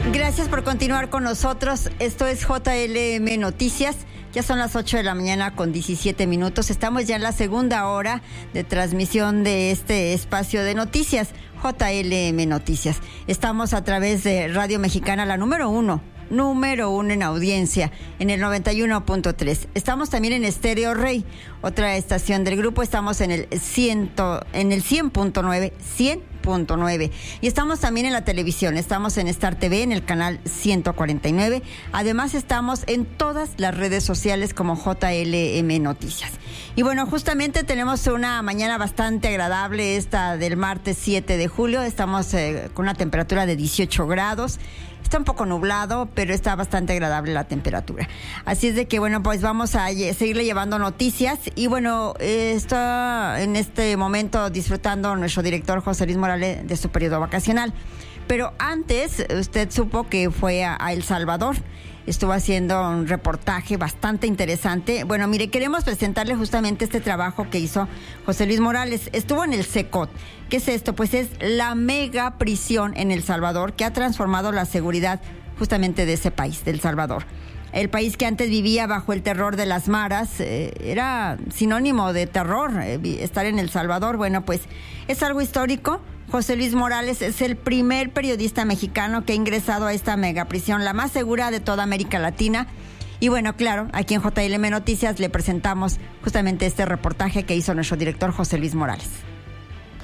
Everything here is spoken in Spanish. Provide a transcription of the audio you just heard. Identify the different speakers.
Speaker 1: Gracias por continuar con nosotros. Esto es JLM Noticias. Ya son las 8 de la mañana con 17 minutos. Estamos ya en la segunda hora de transmisión de este espacio de noticias, JLM Noticias. Estamos a través de Radio Mexicana, la número uno en audiencia, en el 91.3. Estamos también en Estéreo Rey, otra estación del grupo. Estamos en el 100.9. Y estamos también en la televisión. Estamos en Star TV, en el canal 149. Además, estamos en todas las redes sociales como JLM Noticias. Y bueno, justamente tenemos una mañana bastante agradable, esta del martes 7 de julio. Estamos con una temperatura de 18 grados. Está un poco nublado, pero está bastante agradable la temperatura. Así es de que, bueno, pues vamos a seguirle llevando noticias. Y bueno, está en este momento disfrutando nuestro director José Luis Morales de su periodo vacacional. Pero antes, usted supo que fue a El Salvador. Estuvo haciendo un reportaje bastante interesante. Bueno, mire, queremos presentarle justamente este trabajo que hizo José Luis Morales. Estuvo en el CECOT. ¿Qué es esto? Pues es la mega prisión en El Salvador que ha transformado la seguridad justamente de ese país, de El Salvador. El país que antes vivía bajo el terror de las maras, era sinónimo de terror estar en El Salvador. Bueno, pues es algo histórico. José Luis Morales es el primer periodista mexicano que ha ingresado a esta megaprisión, la más segura de toda América Latina. Y bueno, claro, aquí en JLM Noticias le presentamos justamente este reportaje que hizo nuestro director José Luis Morales.